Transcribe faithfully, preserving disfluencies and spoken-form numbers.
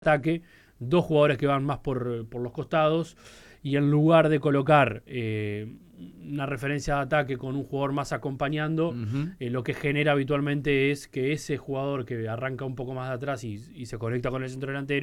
ataque, dos jugadores que van más por, por los costados, y en lugar de colocar eh, una referencia de ataque con un jugador más acompañando, Uh-huh. eh, lo que genera habitualmente es que ese jugador que arranca un poco más de atrás y, y se conecta con el centro delantero